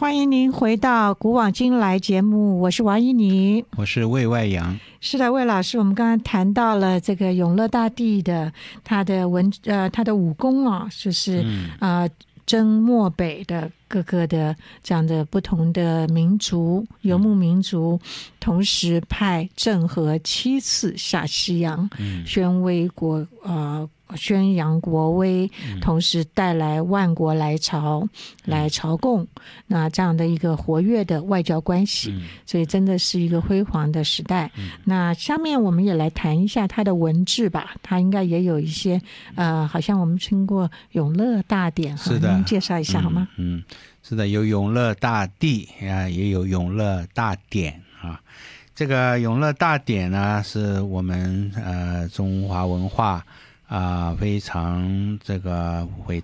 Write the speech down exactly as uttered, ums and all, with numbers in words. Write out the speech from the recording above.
欢迎您回到古往今来节目，我是王依妮， 我是魏外阳。 是的，魏老师，我们刚刚谈到了这个永乐大帝的他的文呃他的武功啊，就是、嗯、呃征漠北的各个的这样的不同的民族游牧民族，同时派郑和七次下西洋，嗯、宣威国呃宣扬国威，同时带来万国来朝、嗯、来朝贡，那这样的一个活跃的外交关系、嗯、所以真的是一个辉煌的时代、嗯、那下面我们也来谈一下它的文治吧，它应该也有一些呃，好像我们听过永乐大典， 是的， 您介绍一下好吗？ 嗯, 嗯是的，有永乐大帝啊，也有永乐大典啊。这个永乐大典呢，是我们呃中华文化啊、呃、非常这个伟